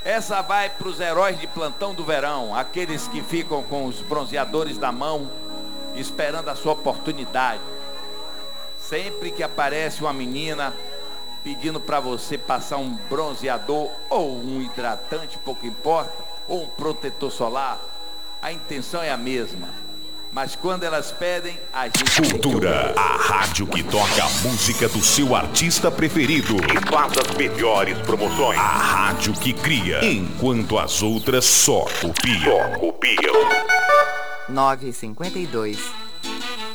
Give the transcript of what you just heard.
Essa vai para os heróis de plantão do verão, aqueles que ficam com os bronzeadores na mão, esperando a sua oportunidade. Sempre que aparece uma menina pedindo para você passar um bronzeador ou um hidratante, pouco importa, ou um protetor solar, a intenção é a mesma. Mas quando elas pedem, a gente... Cultura, a rádio que toca a música do seu artista preferido e faz as melhores promoções. A rádio que cria, enquanto as outras só copiam. 9h52.